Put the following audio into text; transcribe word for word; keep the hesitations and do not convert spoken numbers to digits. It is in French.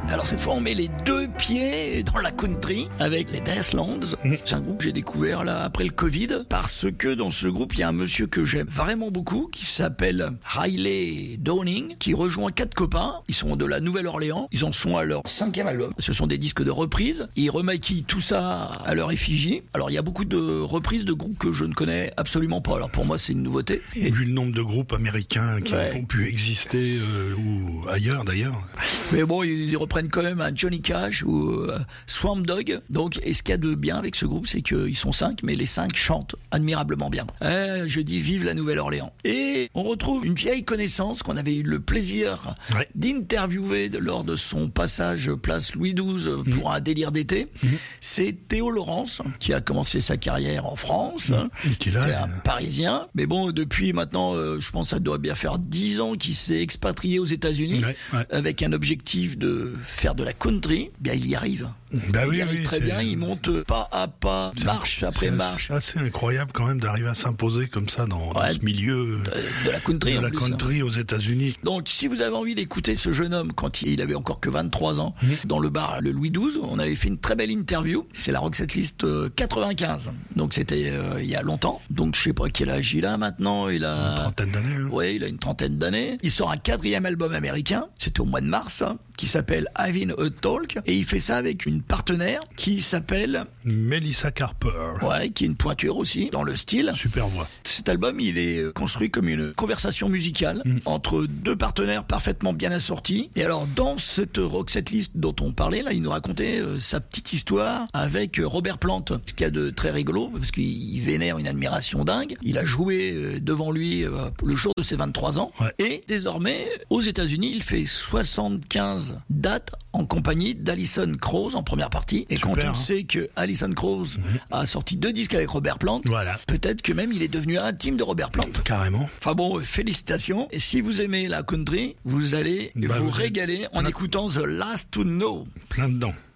Alors cette fois, on met les deux pieds dans la country avec les Deathlands. Mmh. C'est un groupe que j'ai découvert là après le Covid parce que dans ce groupe, il y a un monsieur que j'aime vraiment beaucoup qui s'appelle Riley Downing, qui rejoint quatre copains. Ils sont de la Nouvelle-Orléans. Ils en sont à leur cinquième album. Ce sont des disques de reprises. Ils remaquillent tout ça à leur effigie. Alors il y a beaucoup de reprises de groupes que je ne connais absolument pas. Alors pour moi, c'est une nouveauté. Et vu le nombre de groupes américains qui ouais. ont pu exister euh, ou ailleurs d'ailleurs. Mais bon, ils reprennent quand même un Johnny Cash ou euh, Swamp Dog. Donc, et ce qu'il y a de bien avec ce groupe, c'est qu'ils sont cinq, mais les cinq chantent admirablement bien. Eh, je dis vive la Nouvelle-Orléans. Et on retrouve une vieille connaissance qu'on avait eu le plaisir ouais. d'interviewer lors de son passage place Louis douze pour mmh. un délire d'été. Mmh. C'est Théo Laurence qui a commencé sa carrière en France. Mmh. Et qui là, est un Parisien. Mais bon, depuis maintenant, euh, je pense que ça doit bien faire dix ans qu'il s'est expatrié aux États-Unis ouais, ouais. avec un objectif de faire de la country. Bien, il y arrive. Bah il oui, y arrive oui, très c'est... bien. Il monte pas à pas, c'est marche après c'est marche. C'est assez incroyable quand même d'arriver à s'imposer comme ça dans, ouais, dans ce milieu de, de la country, de en la plus, country hein. aux États-Unis. Donc, si vous avez envie d'écouter ce jeune homme quand il avait encore que vingt-trois ans, mmh. dans le bar le Louis douze, on avait fait une très belle interview. C'est la Roxette List quatre-vingt-quinze. Donc c'était euh, il y a longtemps. Donc je sais pas quel âge il a maintenant. Il a une trentaine d'années. Hein. Ouais, il a une trentaine d'années. Il sort un quatrième album américain. C'était au mois de mars, hein, qui s'appelle Having a Talk, et il fait ça avec une partenaire qui s'appelle Melissa Carper. Ouais, qui est une pointure aussi dans le style. Super voix. Cet album, il est construit comme une conversation musicale mmh. entre deux partenaires parfaitement bien assortis. Et alors dans cette Roxette List dont on parlait là, il nous racontait euh, sa petite histoire avec euh, Robert Plant. Ce qu'il y a de très rigolo parce qu'il vénère une admiration dingue. Il a joué euh, devant lui euh, le jour de ses vingt-trois ans. Ouais. Et désormais, aux États-Unis, il fait soixante-quinze dates en compagnie d'Alison Krauss en première partie. Et Super, quand on hein. sait que Alison Krauss mmh. a sorti deux disques avec Robert Plant, voilà. peut-être que même il est devenu intime de Robert Plant. Carrément. Enfin bon, félicitations. Et si vous aimez la country, vous allez bah, vous, vous régaler en écoutant The Last to Know. Plein dedans.